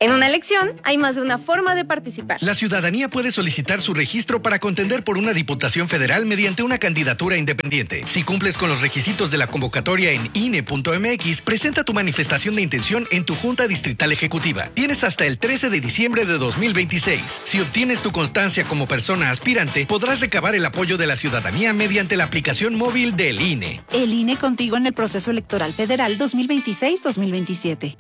En una elección hay más de una forma de participar. La ciudadanía puede solicitar su registro para contender por una diputación federal mediante una candidatura independiente. Si cumples con los requisitos de la convocatoria en INE.mx, presenta tu manifestación de intención en tu Junta Distrital Ejecutiva. Tienes hasta el 13 de diciembre de 2026. Si obtienes tu constancia como persona aspirante, podrás recabar el apoyo de la ciudadanía mediante la aplicación móvil del INE. El INE contigo en el proceso electoral federal 2026-2027.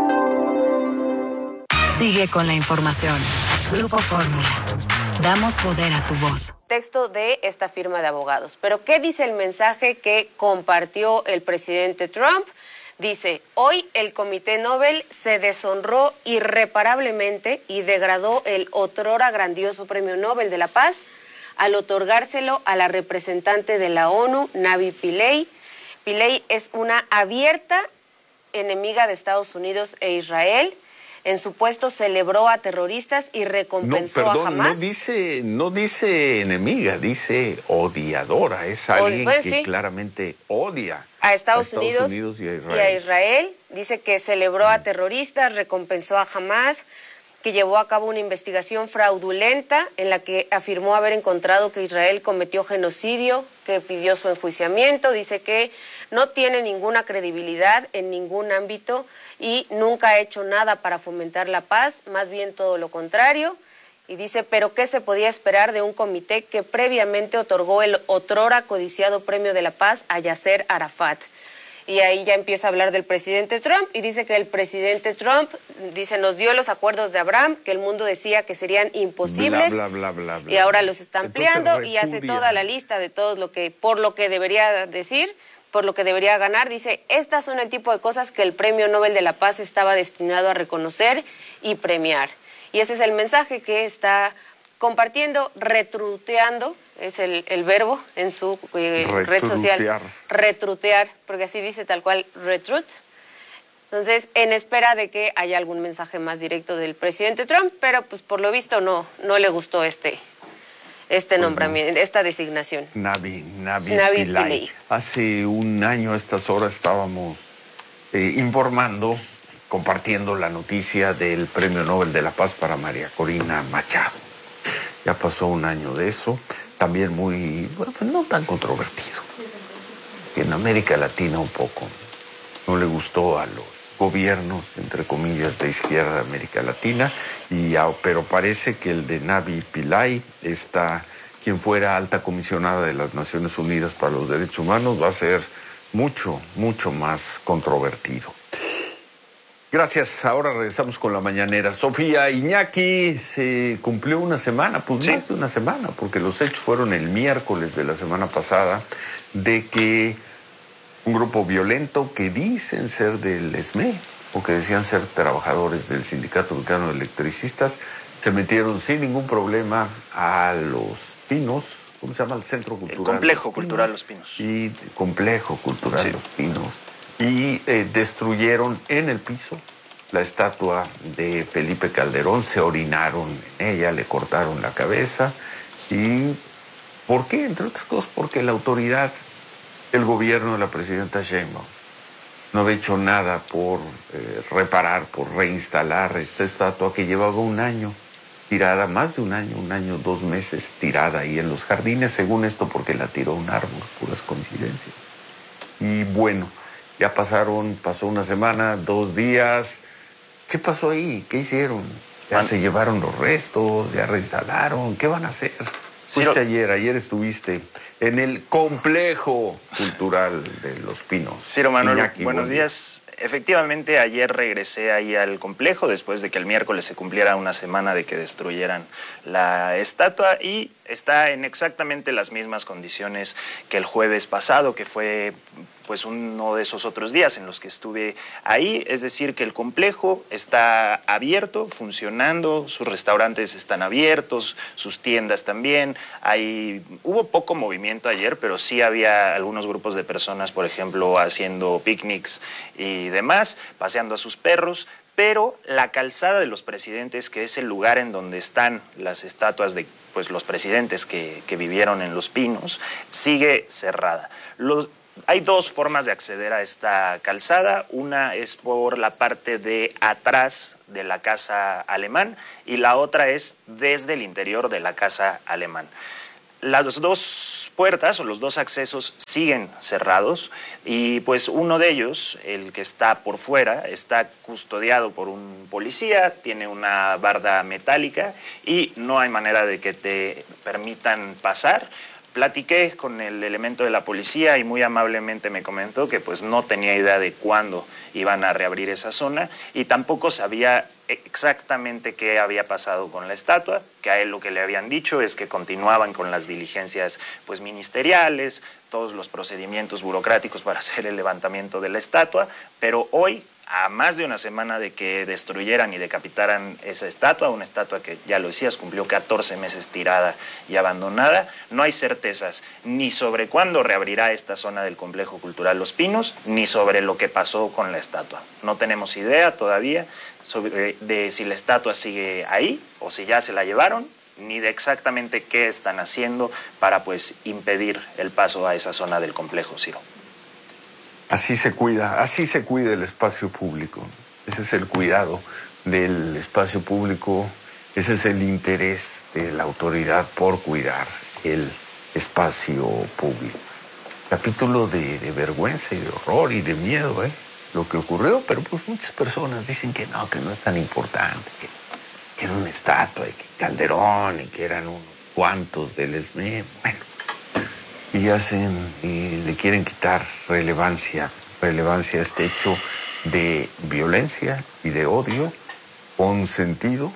Sigue con la información. Grupo Fórmula. Damos poder a tu voz. Texto de esta firma de abogados. Pero ¿qué dice el mensaje que compartió el presidente Trump? Dice, hoy el Comité Nobel se deshonró irreparablemente y degradó el otrora grandioso Premio Nobel de la Paz al otorgárselo a la representante de la ONU, Navi Pillay. Pillay es una abierta enemiga de Estados Unidos e Israel. En su puesto celebró a terroristas y recompensó a Hamás. No dice enemiga, dice odiadora. Es alguien que claramente odia a Estados Unidos y a Israel. Dice que celebró a terroristas, recompensó a Hamás, que llevó a cabo una investigación fraudulenta en la que afirmó haber encontrado que Israel cometió genocidio, que pidió su enjuiciamiento. Dice que no tiene ninguna credibilidad en ningún ámbito y nunca ha hecho nada para fomentar la paz, más bien todo lo contrario. Y dice, pero ¿qué se podía esperar de un comité que previamente otorgó el otrora codiciado Premio de la Paz a Yasser Arafat? Y ahí ya empieza a hablar del presidente Trump y dice que el presidente Trump, dice, nos dio los acuerdos de Abraham, que el mundo decía que serían imposibles, y ahora los está ampliando y hace toda la lista de todo por lo que debería decir, por lo que debería ganar. Dice, estas son el tipo de cosas que el Premio Nobel de la Paz estaba destinado a reconocer y premiar. Y ese es el mensaje que está compartiendo, retruteando, es el verbo en su red social, retrutear, porque así dice tal cual, retrut. Entonces, en espera de que haya algún mensaje más directo del presidente Trump, pero pues por lo visto no le gustó este nombramiento, esta designación. Navi Pillay. Hace un año a estas horas estábamos informando, compartiendo la noticia del Premio Nobel de la Paz para María Corina Machado. Ya pasó un año de eso, también muy, no tan controvertido. En América Latina un poco no le gustó a los gobiernos, entre comillas, de izquierda de América Latina, pero parece que el de Navi Pillay, quien fuera alta comisionada de las Naciones Unidas para los Derechos Humanos, va a ser mucho, mucho más controvertido. Gracias, ahora regresamos con la mañanera. Sofía, Iñaki, se cumplió una semana, pues más de una semana, porque los hechos fueron el miércoles de la semana pasada, de que un grupo violento que dicen ser del ESME, o que decían ser trabajadores del Sindicato Mexicano de Electricistas, se metieron sin ningún problema a Los Pinos, ¿cómo se llama? El Centro Cultural. El Complejo Cultural Los Pinos. Y Complejo Cultural Los Pinos. Y destruyeron en el piso la estatua de Felipe Calderón, se orinaron en ella, le cortaron la cabeza. ¿Y por qué? Entre otras cosas, porque la autoridad, el gobierno de la presidenta Sheinbaum, no había hecho nada por reparar, por reinstalar esta estatua que llevaba un año tirada, más de un año, 2 meses tirada ahí en los jardines, según esto porque la tiró un árbol, puras coincidencias. Y bueno, ya pasó una semana, 2 días. ¿Qué pasó ahí? ¿Qué hicieron? ¿Ya se llevaron los restos? ¿Ya reinstalaron? ¿Qué van a hacer? Fuiste ayer estuviste en el Complejo Cultural de Los Pinos. Ciro Manuel, Iñaki, buenos días. Efectivamente, ayer regresé ahí al complejo después de que el miércoles se cumpliera una semana de que destruyeran la estatua y está en exactamente las mismas condiciones que el jueves pasado, que fue pues uno de esos otros días en los que estuve ahí, es decir, que el complejo está abierto, funcionando, sus restaurantes están abiertos, sus tiendas también. Hubo poco movimiento ayer, pero sí había algunos grupos de personas, por ejemplo, haciendo picnics y demás, paseando a sus perros, pero la calzada de los presidentes, que es el lugar en donde están las estatuas de pues los presidentes que vivieron en Los Pinos, sigue cerrada. Hay dos formas de acceder a esta calzada. Una es por la parte de atrás de la Casa Alemán y la otra es desde el interior de la Casa Alemán. Las dos puertas o los dos accesos siguen cerrados y pues uno de ellos, el que está por fuera, está custodiado por un policía, tiene una barda metálica y no hay manera de que te permitan pasar. Platiqué con el elemento de la policía y muy amablemente me comentó que pues no tenía idea de cuándo iban a reabrir esa zona y tampoco sabía exactamente qué había pasado con la estatua, que a él lo que le habían dicho es que continuaban con las diligencias pues ministeriales, todos los procedimientos burocráticos para hacer el levantamiento de la estatua, pero hoy, a más de una semana de que destruyeran y decapitaran esa estatua, una estatua que, ya lo decías, cumplió 14 meses tirada y abandonada, no hay certezas ni sobre cuándo reabrirá esta zona del Complejo Cultural Los Pinos, ni sobre lo que pasó con la estatua. No tenemos idea todavía de si la estatua sigue ahí o si ya se la llevaron, ni de exactamente qué están haciendo para pues impedir el paso a esa zona del complejo, Ciro. Así se cuida el espacio público. Ese es el cuidado del espacio público, ese es el interés de la autoridad por cuidar el espacio público. Capítulo de vergüenza y de horror y de miedo, lo que ocurrió, pero pues muchas personas dicen que no es tan importante, que era una estatua y que Calderón y que eran unos cuantos del ESME, bueno. Y le quieren quitar relevancia a este hecho de violencia y de odio consentido,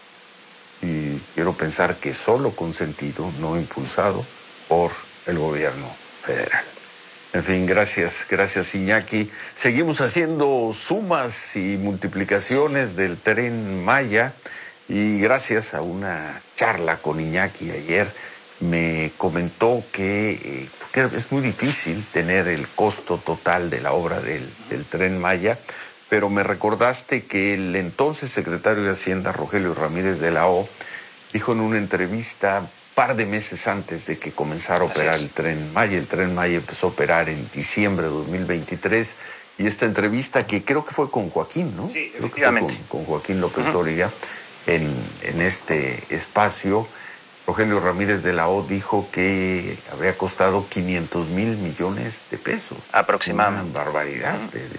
y quiero pensar que solo consentido, no impulsado por el gobierno federal. En fin, gracias Iñaki. Seguimos haciendo sumas y multiplicaciones del Tren Maya y gracias a una charla con Iñaki ayer, me comentó que es muy difícil tener el costo total de la obra del Tren Maya, pero me recordaste que el entonces secretario de Hacienda, Rogelio Ramírez de la O, dijo en una entrevista par de meses antes de que comenzara a operar el Tren Maya. El Tren Maya empezó a operar en diciembre de 2023 y esta entrevista que creo que fue con Joaquín, ¿no? Sí, creo efectivamente. que fue con Joaquín López Dóriga en este espacio. Rogelio Ramírez de la O dijo que habría costado 500 mil millones de pesos. Aproximadamente. Una barbaridad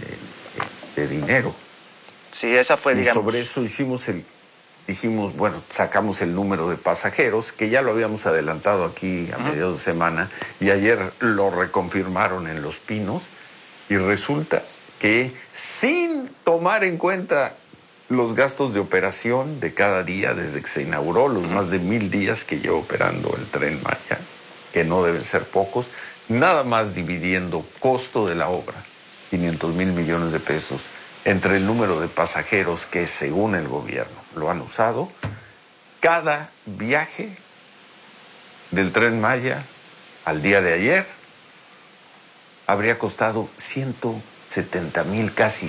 de dinero. Sí, esa fue, y sobre eso dijimos, bueno, sacamos el número de pasajeros, que ya lo habíamos adelantado aquí a mediados de semana, y ayer lo reconfirmaron en Los Pinos, y resulta que sin tomar en cuenta los gastos de operación de cada día desde que se inauguró, los más de 1000 días que lleva operando el Tren Maya, que no deben ser pocos, nada más dividiendo costo de la obra, 500 mil millones de pesos, entre el número de pasajeros que según el gobierno lo han usado, cada viaje del Tren Maya al día de ayer habría costado 170 mil, casi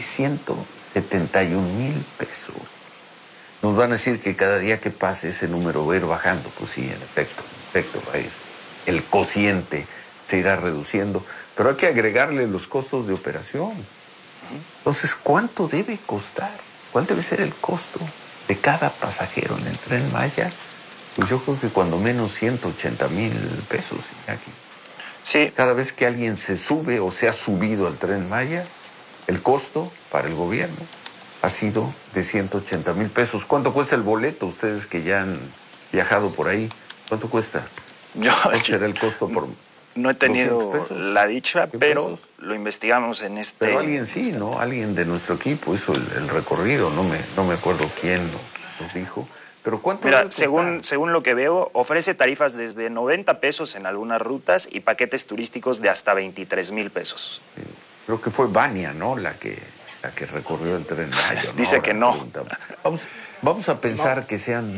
171 mil pesos. Nos van a decir que cada día que pase ese número va a ir bajando. Pues sí, en efecto va a ir. El cociente se irá reduciendo, pero hay que agregarle los costos de operación. Entonces, ¿cuánto debe costar? ¿Cuál debe ser el costo de cada pasajero en el Tren Maya? Pues yo creo que cuando menos 180 mil pesos, Iñaki. Sí. Cada vez que alguien se sube o se ha subido al Tren Maya, el costo para el gobierno ha sido de 180 mil pesos. ¿Cuánto cuesta el boleto? Ustedes que ya han viajado por ahí, ¿cuánto cuesta? ¿Cuál será el costo por...? No he tenido la dicha, pero pesos? lo investigamos en este... Pero alguien sí, ¿no? Alguien de nuestro equipo hizo el recorrido, no me acuerdo quién nos dijo. Pero ¿cuánto? Mira, según lo que veo, ofrece tarifas desde 90 pesos en algunas rutas y paquetes turísticos de hasta 23 mil pesos. Sí. Creo que fue Vania, ¿no? La que recorrió el Tren Maya, ¿no? Dice que no. Vamos a pensar que sean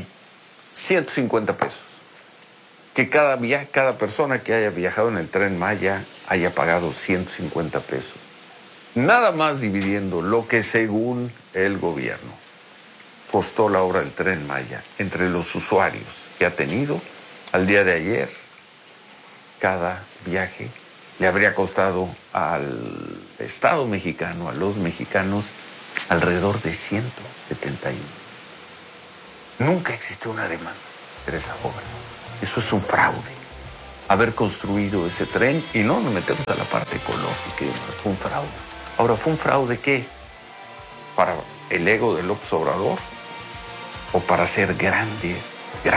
150 pesos. Que cada persona que haya viajado en el Tren Maya haya pagado 150 pesos. Nada más dividiendo lo que según el gobierno costó la obra del Tren Maya entre los usuarios que ha tenido al día de ayer, cada viaje le habría costado al Estado mexicano, a los mexicanos, alrededor de 171. Nunca existió una demanda por esa obra. Eso es un fraude. Haber construido ese tren, y no nos metemos a la parte ecológica, fue un fraude. Ahora, ¿fue un fraude qué? ¿Para el ego de López Obrador? ¿O para hacer grandes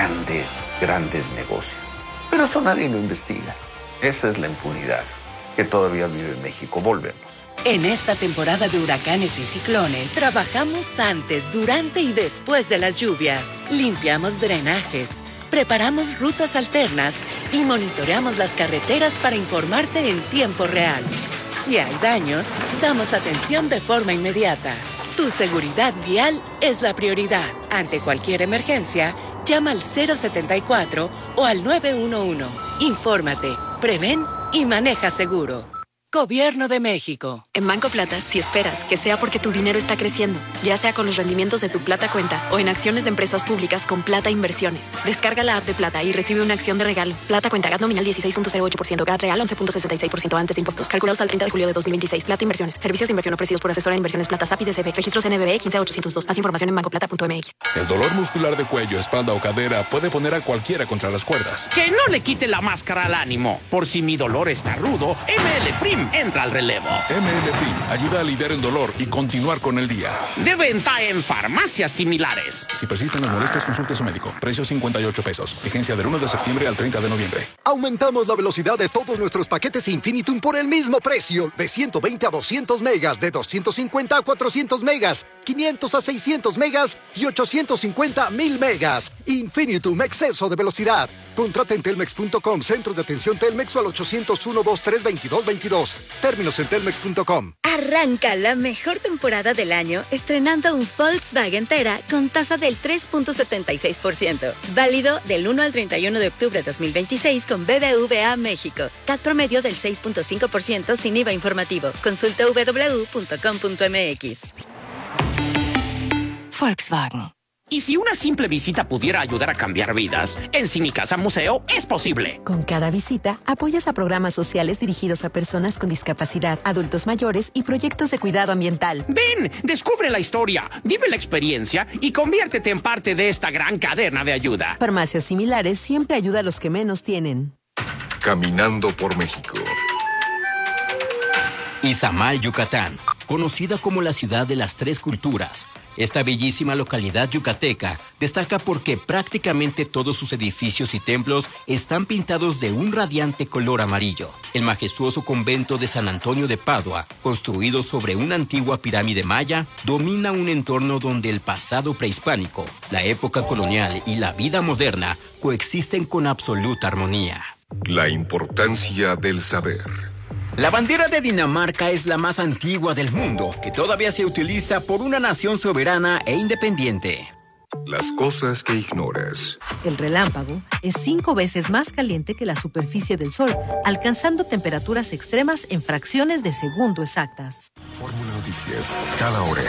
negocios? Pero eso nadie lo investiga. Esa es la impunidad que todavía vive en México. Volvemos. En esta temporada de huracanes y ciclones, trabajamos antes, durante y después de las lluvias. Limpiamos drenajes, preparamos rutas alternas y monitoreamos las carreteras para informarte en tiempo real. Si hay daños, damos atención de forma inmediata. Tu seguridad vial es la prioridad. Ante cualquier emergencia, llama al 074 o al 911. Infórmate, prevén y maneja seguro. Gobierno de México. En Banco Plata, si esperas que sea porque tu dinero está creciendo, ya sea con los rendimientos de tu Plata Cuenta o en acciones de empresas públicas con Plata Inversiones. Descarga la app de Plata y recibe una acción de regalo. Plata Cuenta, GAT nominal 16.08%, GAT real 11.66% antes de impuestos. Calculados al 30 de julio de 2026. Plata Inversiones. Servicios de inversión ofrecidos por asesora en inversiones Plata SAPI DCB. Registros NBE 15802. Más información en bancoplata.mx. El dolor muscular de cuello, espalda o cadera puede poner a cualquiera contra las cuerdas. Que no le quite la máscara al ánimo. Por si mi dolor está rudo, ML Prim entra al relevo. ML Prim ayuda a aliviar el dolor y continuar con el día. De venta en farmacias similares. Si persisten las molestias, consulte a su médico. Precio 58 pesos. Vigencia del 1 de septiembre al 30 de noviembre. Aumentamos la velocidad de todos nuestros paquetes Infinitum por el mismo precio. De 120 a 200 megas, de 250 a 400 megas, 500 a 600 megas y 850 a 1000 megas. Infinitum, exceso de velocidad. Contrata en telmex.com, centros de atención Telmex o al 801-2322-22. Términos en telmex.com. Arranca la mejor temporada del año estrenando un Volkswagen Tera con tasa del 3.76%. Válido del 1 al 31 de octubre de 2026 con BBVA México. CAT promedio del 6.5% sin IVA informativo. Consulta www.com.mx. Volkswagen. Y si una simple visita pudiera ayudar a cambiar vidas, en Si Mi Casa Museo es posible. Con cada visita, apoyas a programas sociales dirigidos a personas con discapacidad, adultos mayores y proyectos de cuidado ambiental. Ven, descubre la historia, vive la experiencia y conviértete en parte de esta gran cadena de ayuda. Farmacias Similares siempre ayuda a los que menos tienen. Caminando por México. Izamal, Yucatán, conocida como la ciudad de las tres culturas. Esta bellísima localidad yucateca destaca porque prácticamente todos sus edificios y templos están pintados de un radiante color amarillo. El majestuoso convento de San Antonio de Padua, construido sobre una antigua pirámide maya, domina un entorno donde el pasado prehispánico, la época colonial y la vida moderna coexisten con absoluta armonía. La importancia del saber. La bandera de Dinamarca es la más antigua del mundo, que todavía se utiliza por una nación soberana e independiente. Las cosas que ignoras. El relámpago es 5 veces más caliente que la superficie del Sol, alcanzando temperaturas extremas en fracciones de segundo exactas. Fórmula Noticias, cada hora.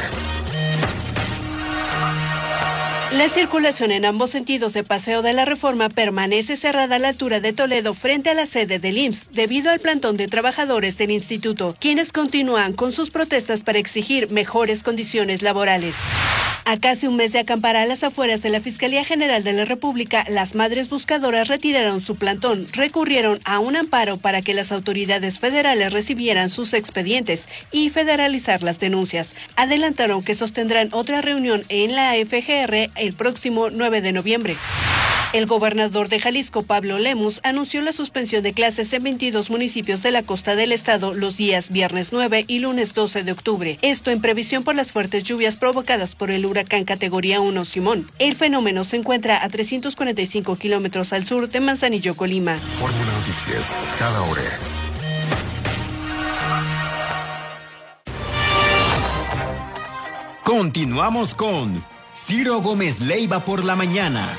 La circulación en ambos sentidos de Paseo de la Reforma permanece cerrada a la altura de Toledo frente a la sede del IMSS debido al plantón de trabajadores del instituto, quienes continúan con sus protestas para exigir mejores condiciones laborales. A casi un mes de acampar a las afueras de la Fiscalía General de la República, las madres buscadoras retiraron su plantón, recurrieron a un amparo para que las autoridades federales recibieran sus expedientes y federalizar las denuncias. Adelantaron que sostendrán otra reunión en la FGR el próximo 9 de noviembre. El gobernador de Jalisco, Pablo Lemus, anunció la suspensión de clases en 22 municipios de la costa del estado los días viernes 9 y lunes 12 de octubre. Esto en previsión por las fuertes lluvias provocadas por el huracán categoría 1 Simón. El fenómeno se encuentra a 345 kilómetros al sur de Manzanillo, Colima. Fórmula Noticias, cada hora. Continuamos con Ciro Gómez Leiva por la mañana.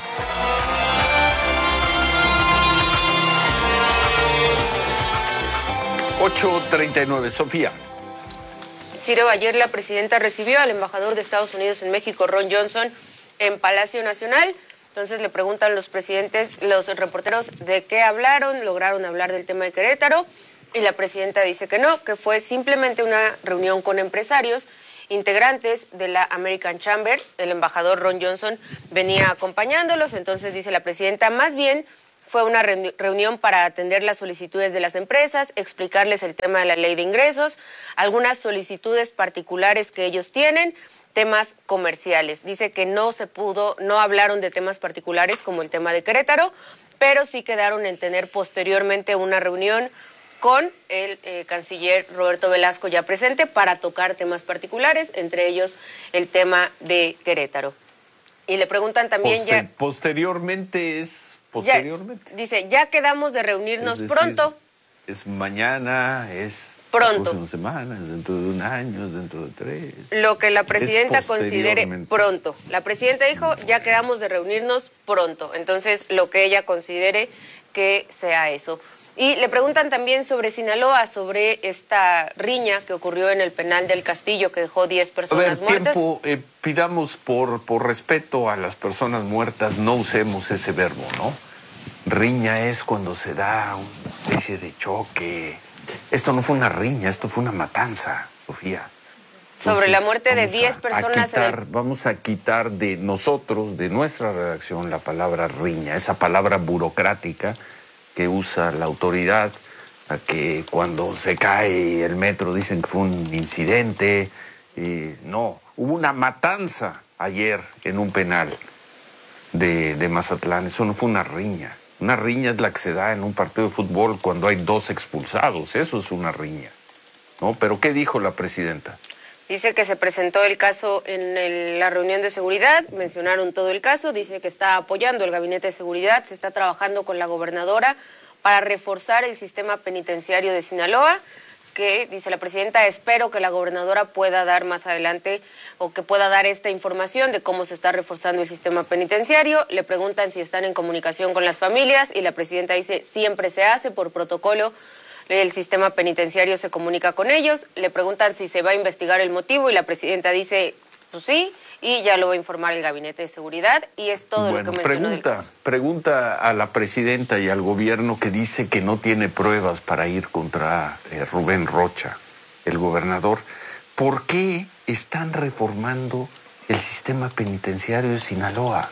$8:39, Sofía. Ciro, ayer la presidenta recibió al embajador de Estados Unidos en México, Ron Johnson, en Palacio Nacional. Entonces le preguntan los reporteros de qué hablaron, lograron hablar del tema de Querétaro. y la presidenta dice que no, que fue simplemente una reunión con empresarios integrantes de la American Chamber. El embajador Ron Johnson venía acompañándolos, entonces dice la presidenta, más bien fue una reunión para atender las solicitudes de las empresas, explicarles el tema de la ley de ingresos, algunas solicitudes particulares que ellos tienen, temas comerciales. Dice que no hablaron de temas particulares como el tema de Querétaro, pero sí quedaron en tener posteriormente una reunión con el canciller Roberto Velasco ya presente para tocar temas particulares, entre ellos el tema de Querétaro. Y le preguntan también Posteriormente. Dice, ya quedamos de reunirnos pronto. Es mañana, es pronto. Una semana, es dentro de un año, es dentro de 3. Lo que la presidenta considere pronto. La presidenta dijo, ya quedamos de reunirnos pronto. Entonces, lo que ella considere que sea eso. Y le preguntan también sobre Sinaloa, sobre esta riña que ocurrió en el penal del Castillo, que dejó 10 personas muertas. Pidamos por respeto a las personas muertas, no usemos ese verbo, ¿no? Riña es cuando se da una especie de choque. Esto no fue una riña, esto fue una matanza, Sofía. Sobre la muerte de 10 personas. Vamos a quitar de nosotros, de nuestra redacción, la palabra riña, esa palabra burocrática que usa la autoridad, a que cuando se cae el metro dicen que fue un incidente. No, hubo una matanza ayer en un penal de Mazatlán. Eso no fue una riña. Una riña es la que se da en un partido de fútbol cuando hay 2 expulsados. Eso es una riña, ¿no? ¿Pero qué dijo la presidenta? Dice que se presentó el caso en la reunión de seguridad, mencionaron todo el caso, dice que está apoyando el gabinete de seguridad, se está trabajando con la gobernadora para reforzar el sistema penitenciario de Sinaloa, que, dice la presidenta, espero que la gobernadora pueda dar más adelante o que pueda dar esta información de cómo se está reforzando el sistema penitenciario. Le preguntan si están en comunicación con las familias y la presidenta dice siempre se hace por protocolo. El sistema penitenciario se comunica con ellos, le preguntan si se va a investigar el motivo y la presidenta dice, pues sí, y ya lo va a informar el gabinete de seguridad y es todo lo que mencionó del caso. Pregunta a la presidenta y al gobierno que dice que no tiene pruebas para ir contra Rubén Rocha, el gobernador. ¿Por qué están reformando el sistema penitenciario de Sinaloa?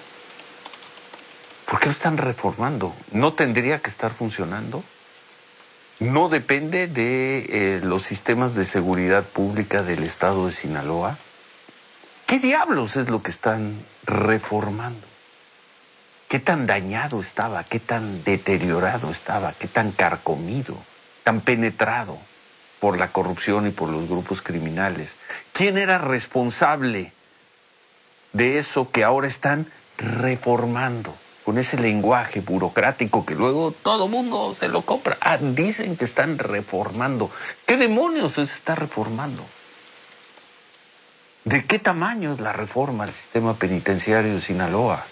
¿Por qué lo están reformando? ¿No tendría que estar funcionando? ¿No depende de los sistemas de seguridad pública del estado de Sinaloa? ¿Qué diablos es lo que están reformando? ¿Qué tan dañado estaba? ¿Qué tan deteriorado estaba? ¿Qué tan carcomido? ¿Tan penetrado por la corrupción y por los grupos criminales? ¿Quién era responsable de eso que ahora están reformando? Con ese lenguaje burocrático que luego todo mundo se lo compra. Dicen que están reformando. ¿Qué demonios se está reformando? ¿De qué tamaño es la reforma al sistema penitenciario de Sinaloa?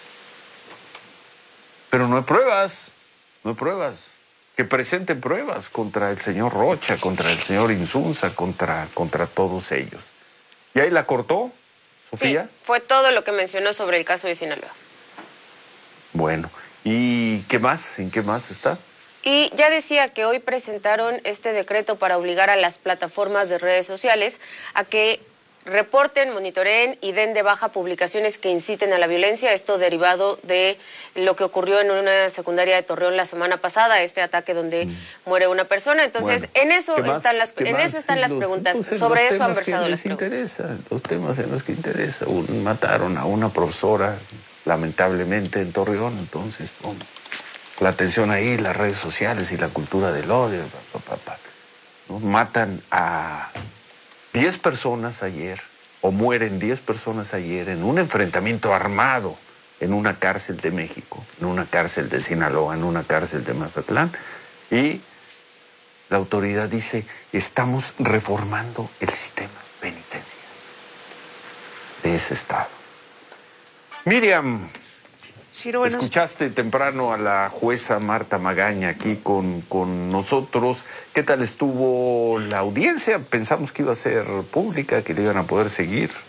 Pero no hay pruebas, no hay pruebas. Que presenten pruebas contra el señor Rocha, contra el señor Insunza, contra todos ellos. ¿Y ahí la cortó, Sofía? Sí, fue todo lo que mencionó sobre el caso de Sinaloa. Bueno, ¿y qué más? ¿En qué más está? Y ya decía que hoy presentaron este decreto para obligar a las plataformas de redes sociales a que reporten, monitoreen y den de baja publicaciones que inciten a la violencia. Esto derivado de lo que ocurrió en una secundaria de Torreón la semana pasada, este ataque donde muere una persona. Entonces, bueno, en eso están las preguntas. Sobre eso han versado las preguntas. Los temas en los que interesa. Mataron a una profesora, lamentablemente, en Torreón. Entonces, la atención ahí, las redes sociales y la cultura del odio. ¿No? Matan a 10 personas ayer, o mueren 10 personas ayer en un enfrentamiento armado en una cárcel de México, en una cárcel de Sinaloa, en una cárcel de Mazatlán. Y la autoridad dice, estamos reformando el sistema penitenciario de ese estado. Miriam, Ciro, escuchaste temprano a la jueza Marta Magaña aquí con nosotros. ¿Qué tal estuvo la audiencia? Pensamos que iba a ser pública, que le iban a poder seguir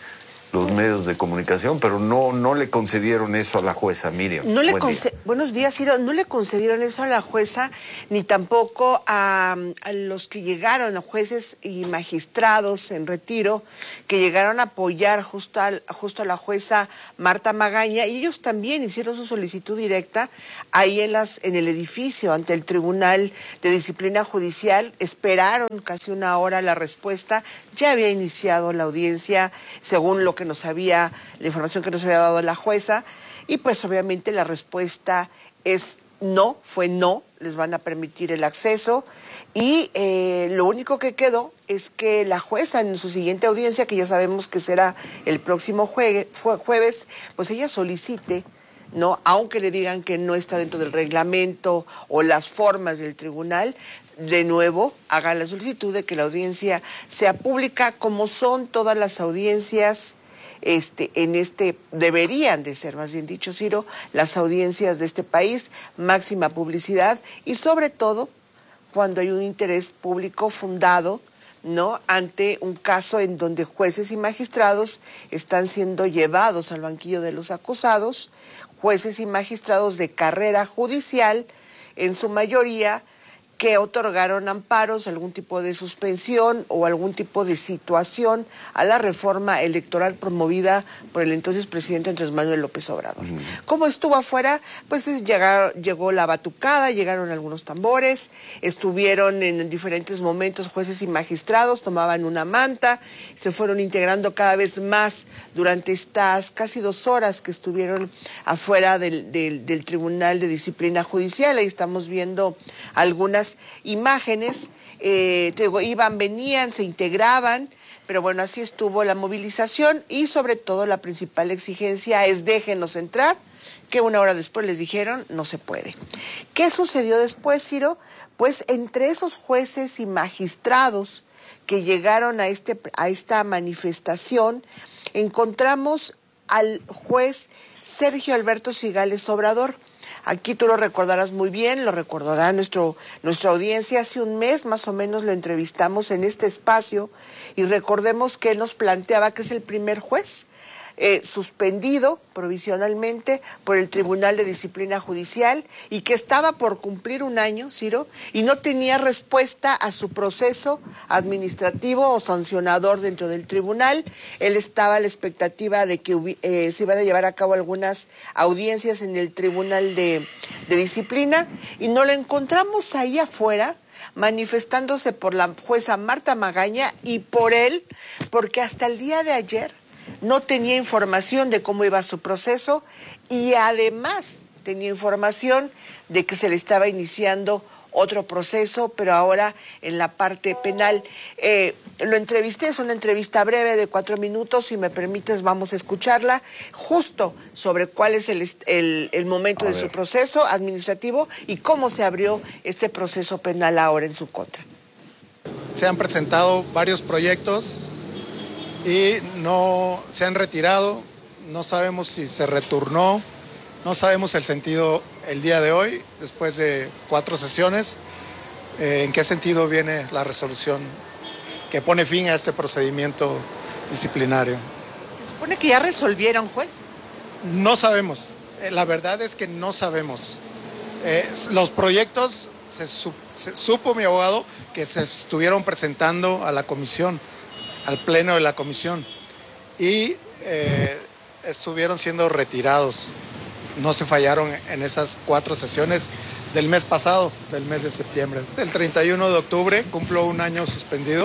los medios de comunicación, pero no le concedieron eso a la jueza, Miriam. Buenos días, Ciro. No le concedieron eso a la jueza, ni tampoco a los que llegaron, a jueces y magistrados en retiro, que llegaron a apoyar justo a la jueza Marta Magaña, y ellos también hicieron su solicitud directa ahí en el edificio, ante el Tribunal de Disciplina Judicial. Esperaron casi una hora la respuesta. Ya había iniciado la audiencia, según la información que nos había dado la jueza, y pues obviamente la respuesta es no, fue no, les van a permitir el acceso, y lo único que quedó es que la jueza en su siguiente audiencia, que ya sabemos que será el próximo jueves, pues ella solicite, ¿no? Aunque le digan que no está dentro del reglamento o las formas del tribunal, de nuevo haga la solicitud de que la audiencia sea pública, como son todas las audiencias deberían de ser, más bien dicho, Ciro, las audiencias de este país, máxima publicidad, y sobre todo cuando hay un interés público fundado, ¿no?, ante un caso en donde jueces y magistrados están siendo llevados al banquillo de los acusados, jueces y magistrados de carrera judicial, en su mayoría, que otorgaron amparos, algún tipo de suspensión o algún tipo de situación a la reforma electoral promovida por el entonces presidente Andrés Manuel López Obrador. ¿Cómo estuvo afuera? Pues llegó la batucada, llegaron algunos tambores, estuvieron en diferentes momentos jueces y magistrados, tomaban una manta, se fueron integrando cada vez más durante estas casi 2 horas que estuvieron afuera del Tribunal de Disciplina Judicial. Ahí estamos viendo algunas imágenes, iban, venían, se integraban, pero bueno, así estuvo la movilización, y sobre todo la principal exigencia es déjenos entrar, que 1 hora después les dijeron no se puede. ¿Qué sucedió después, Ciro? Pues entre esos jueces y magistrados que llegaron a esta manifestación, encontramos al juez Sergio Alberto Cigales Obrador. Aquí tú lo recordarás muy bien, lo recordará nuestra audiencia. Hace un mes más o menos lo entrevistamos en este espacio, y recordemos que él nos planteaba que es el primer juez suspendido provisionalmente por el Tribunal de Disciplina Judicial, y que estaba por cumplir 1 año, Ciro, y no tenía respuesta a su proceso administrativo o sancionador dentro del tribunal. Él estaba a la expectativa de que se iban a llevar a cabo algunas audiencias en el Tribunal de Disciplina, y no lo encontramos ahí afuera manifestándose por la jueza Marta Magaña y por él, porque hasta el día de ayer no tenía información de cómo iba su proceso, y además tenía información de que se le estaba iniciando otro proceso, pero ahora en la parte penal. Lo entrevisté, es una entrevista breve de 4 minutos, si me permites vamos a escucharla, justo sobre cuál es el momento de su proceso administrativo y cómo se abrió este proceso penal ahora en su contra. Se han presentado varios proyectos y no se han retirado, no sabemos si se returnó, no sabemos el sentido el día de hoy, después de 4 sesiones, en qué sentido viene la resolución que pone fin a este procedimiento disciplinario. ¿Se supone que ya resolvieron, juez? No sabemos, la verdad es que no sabemos. Los proyectos, se supo mi abogado, que se estuvieron presentando a la comisión, al pleno de la comisión, y estuvieron siendo retirados. No se fallaron en esas 4 sesiones del mes pasado, del mes de septiembre. El 31 de octubre cumplo 1 año suspendido,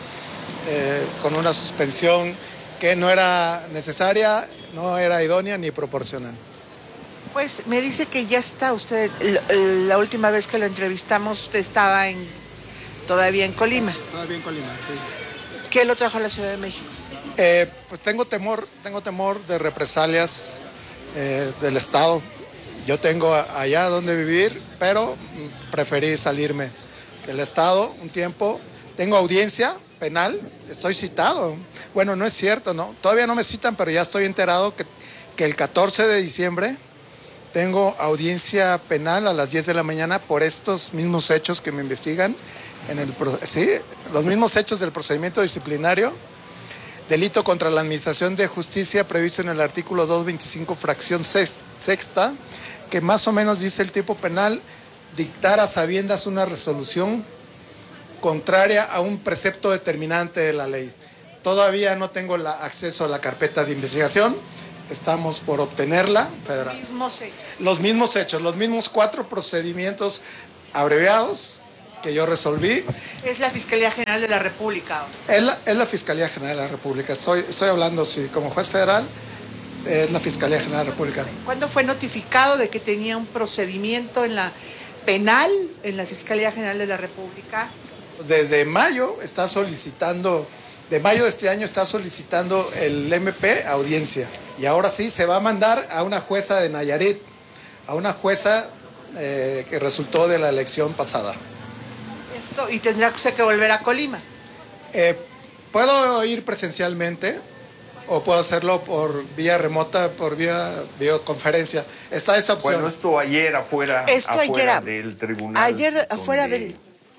con una suspensión que no era necesaria, no era idónea ni proporcional. Pues me dice que ya está usted, la última vez que lo entrevistamos usted estaba todavía en Colima. Todavía en Colima, sí. ¿Qué lo trajo a la Ciudad de México? Pues tengo temor de represalias del Estado. Yo tengo allá donde vivir, pero preferí salirme del Estado un tiempo. Tengo audiencia penal, estoy citado. Bueno, no es cierto, ¿no? Todavía no me citan, pero ya estoy enterado que el 14 de diciembre tengo audiencia penal a las 10 de la mañana por estos mismos hechos que me investigan. Sí, los mismos hechos del procedimiento disciplinario. delito contra la administración de justicia previsto en el artículo 225, fracción sexta, que más o menos dice el tipo penal, dictar a sabiendas una resolución contraria a un precepto determinante de la ley. Todavía no tengo acceso a la carpeta de investigación, estamos por obtenerla. Federal. Los mismos hechos, los mismos 4 procedimientos abreviados que yo resolví. Es la Fiscalía General de la República. Es la Fiscalía General de la República. Estoy hablando, sí, como juez federal, es la Fiscalía General de la República. ¿Cuándo fue notificado de que tenía un procedimiento en la penal en la Fiscalía General de la República? Desde mayo está solicitando, de mayo de este año está solicitando el MP audiencia. Y ahora sí se va a mandar a una jueza de Nayarit, a una jueza que resultó de la elección pasada. Y tendrá usted que volver a Colima. Puedo ir presencialmente o puedo hacerlo por vía remota, por vía videoconferencia. Está esa opción. Bueno, esto ayer afuera del tribunal. Ayer afuera del...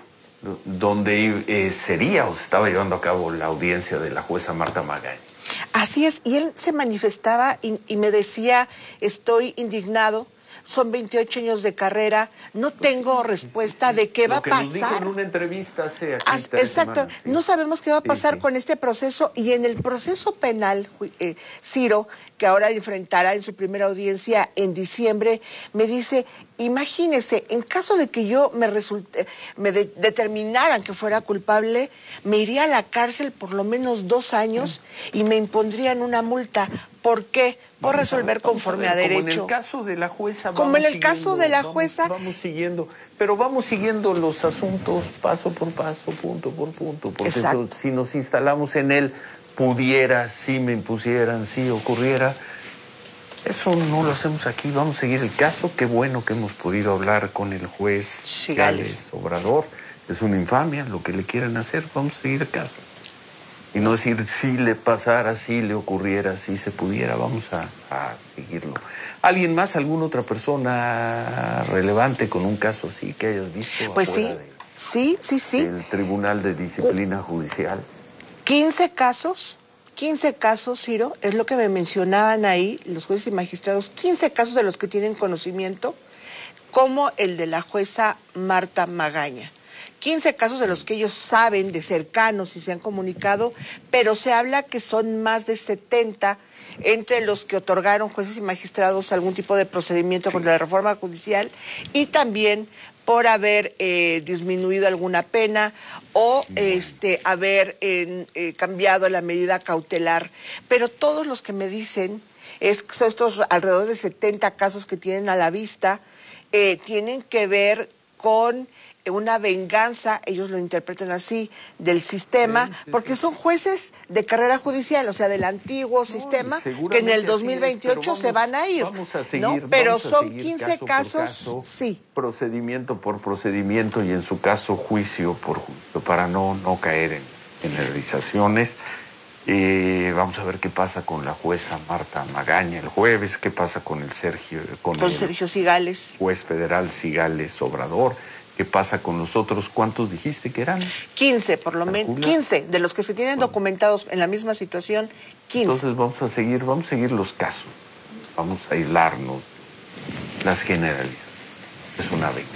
Donde sería o se estaba llevando a cabo la audiencia de la jueza Marta Magaña. Así es, y él se manifestaba y me decía, estoy indignado. Son 28 años de carrera, no tengo respuesta de qué va a pasar. Lo que nos dijo en una entrevista hace aquí 3 semanas. Exacto, no sabemos qué va a pasar con este proceso, y en el proceso penal, Ciro, que ahora enfrentará en su primera audiencia en diciembre, me dice, imagínese, en caso de que yo determinaran que fuera culpable, me iría a la cárcel por lo menos 2 años y me impondrían una multa. ¿Por qué? Por resolver conforme a derecho. Como en el caso de la jueza. Como en el caso de la jueza. Vamos siguiendo, pero vamos siguiendo los asuntos paso por paso, punto por punto. Porque eso, si nos instalamos en él, pudiera, si me impusieran, si ocurriera. Eso no lo hacemos aquí, vamos a seguir el caso. Qué bueno que hemos podido hablar con el juez Gales Obrador. Es una infamia lo que le quieran hacer, vamos a seguir el caso. Y no decir si le pasara, si le ocurriera, si se pudiera, vamos a seguirlo. ¿Alguien más, alguna otra persona relevante con un caso así que hayas visto? Pues sí. El Tribunal de Disciplina Judicial. 15 casos, Ciro, es lo que me mencionaban ahí los jueces y magistrados, 15 casos de los que tienen conocimiento, como el de la jueza Marta Magaña. 15 casos de los que ellos saben de cercanos y se han comunicado, pero se habla que son más de 70 entre los que otorgaron jueces y magistrados algún tipo de procedimiento contra la reforma judicial y también por haber disminuido alguna pena o haber cambiado la medida cautelar. Pero todos los que me dicen, son estos alrededor de 70 casos que tienen a la vista, tienen que ver con una venganza, ellos lo interpretan así, del sistema, porque son jueces de carrera judicial, o sea, del antiguo sistema, que en el 2028 se van a ir. Vamos a seguir, ¿no? Pero vamos a son seguir 15 casos, sí. Procedimiento por procedimiento y en su caso juicio por juicio, para no caer en generalizaciones. Vamos a ver qué pasa con la jueza Marta Magaña el jueves, qué pasa con el Sergio Cigales, juez federal Cigales Obrador. ¿Qué pasa con los otros? ¿Cuántos dijiste que eran? 15, por lo menos. 15, de los que se tienen documentados en la misma situación, 15. Entonces vamos a seguir los casos. Vamos a aislarnos las generalizaciones. Es una venga.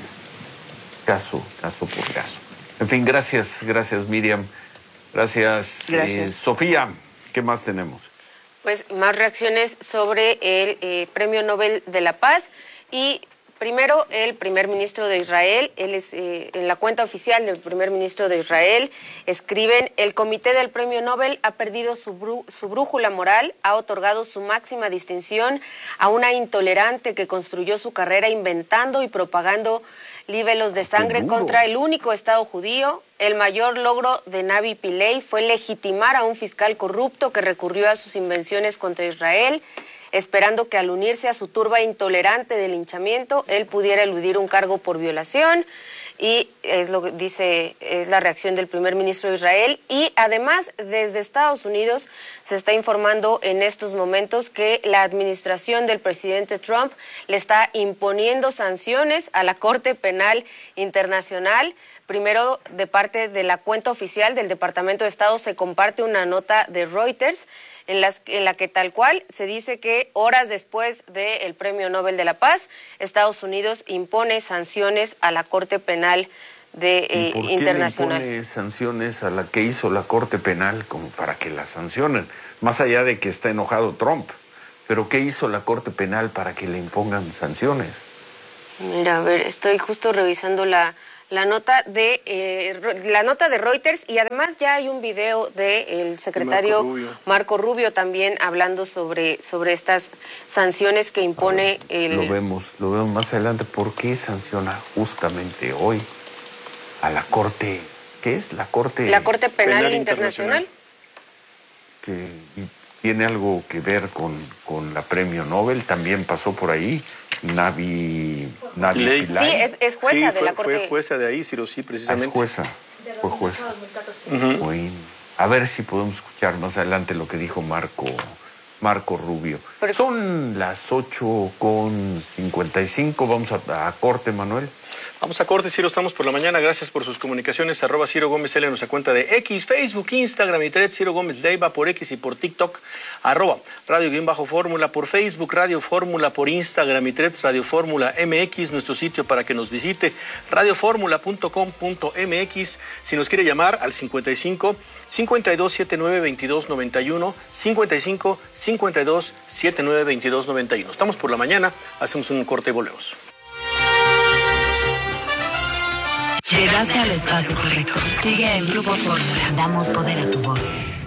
Caso por caso. En fin, gracias Miriam. Gracias. Sofía, ¿qué más tenemos? Pues más reacciones sobre el Premio Nobel de la Paz y... Primero, el primer ministro de Israel, él es en la cuenta oficial del primer ministro de Israel, escriben, el comité del Premio Nobel ha perdido su brújula moral, ha otorgado su máxima distinción a una intolerante que construyó su carrera inventando y propagando libelos de sangre contra el único Estado judío. El mayor logro de Navi Pillay fue legitimar a un fiscal corrupto que recurrió a sus invenciones contra Israel, esperando que al unirse a su turba intolerante de linchamiento, él pudiera eludir un cargo por violación, y es lo que dice, es la reacción del primer ministro de Israel. Y además, desde Estados Unidos se está informando en estos momentos que la administración del presidente Trump le está imponiendo sanciones a la Corte Penal Internacional Primero, de parte de la cuenta oficial del Departamento de Estado, se comparte una nota de Reuters en la que tal cual se dice que horas después del Premio Nobel de la Paz, Estados Unidos impone sanciones a la Corte Penal Internacional. ¿Por qué le impone sanciones a la que hizo la Corte Penal como para que la sancionen? Más allá de que está enojado Trump. ¿Pero qué hizo la Corte Penal para que le impongan sanciones? Mira, a ver, estoy justo revisando la nota de Reuters, y además ya hay un video del secretario Marco Rubio también hablando sobre estas sanciones que impone Lo vemos más adelante. ¿Por qué sanciona justamente hoy a la Corte? ¿Qué es la Corte? La Corte Penal Internacional. Que tiene algo que ver con la Premio Nobel, también pasó por ahí. Navi Pillay. Sí, es jueza de la Corte. Fue jueza de ahí, Ciro, sí, precisamente. Es jueza, fue jueza. Bueno, a ver si podemos escuchar más adelante lo que dijo Marco Rubio. Son las 8:55, vamos a corte, Manuel. Vamos a corte, Ciro, estamos por la mañana. Gracias por sus comunicaciones. @Ciro Gómez L en nuestra cuenta de X, Facebook, Instagram y Threads, Ciro Gómez Leiva por X y por TikTok. @Radio_Fórmula por Facebook, Radio Fórmula por Instagram y Threads, Radio Fórmula MX, nuestro sitio para que nos visite, radioformula.com.mx. Si nos quiere llamar al 55 52 79 22 91, 55 52 79 22 91. Estamos por la mañana, hacemos un corte y volvemos. Llegaste al espacio correcto. Sigue el Grupo Fórmula. Damos poder a tu voz.